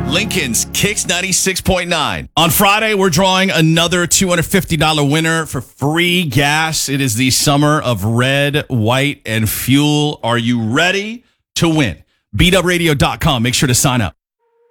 Lincoln's Kicks 96.9. On Friday, we're drawing another $250 winner for free gas. It is the summer of red, white, and fuel. Are you ready to win? BeatUpRadio.com. Make sure to sign up.